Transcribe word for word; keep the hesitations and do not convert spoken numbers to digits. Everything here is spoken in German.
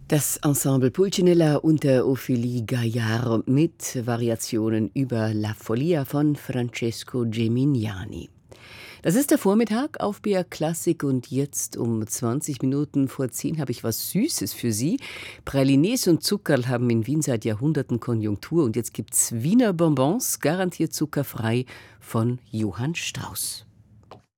Das Ensemble Pulcinella unter Ophélie Gaillard mit Variationen über La Follia von Francesco Gemignani. Das ist der Vormittag auf B R Klassik und jetzt um zwanzig Minuten vor zehn habe ich was Süßes für Sie. Pralines und Zuckerl haben in Wien seit Jahrhunderten Konjunktur und jetzt gibt's Wiener Bonbons, garantiert zuckerfrei, von Johann Strauß.